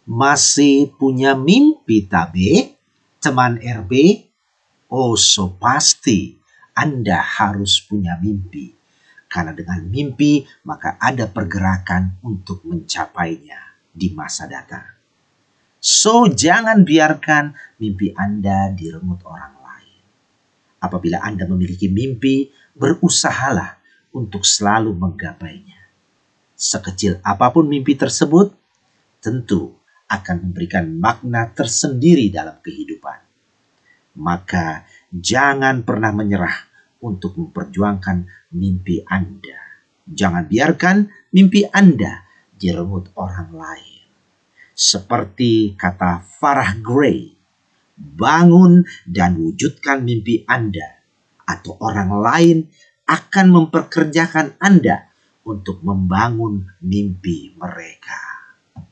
Masih punya mimpi tabe, teman RB? Oh, so pasti Anda harus punya mimpi. Karena dengan mimpi, maka ada pergerakan untuk mencapainya di masa datang. So, jangan biarkan mimpi Anda direnggut orang lain. Apabila Anda memiliki mimpi, berusahalah untuk selalu menggapainya. Sekecil apapun mimpi tersebut, tentu akan memberikan makna tersendiri dalam kehidupan. Maka jangan pernah menyerah untuk memperjuangkan mimpi Anda. Jangan biarkan mimpi Anda direnggut orang lain. Seperti kata Farah Gray, bangun dan wujudkan mimpi Anda, atau orang lain akan memperkerjakan Anda untuk membangun mimpi mereka.